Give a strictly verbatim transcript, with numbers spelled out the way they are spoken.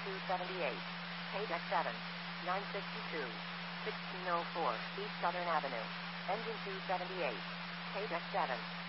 two seventy-eight. Paydeck seven. nine sixty-two. sixteen oh four East Southern Avenue. Engine two seventy-eight. Paydeck seven.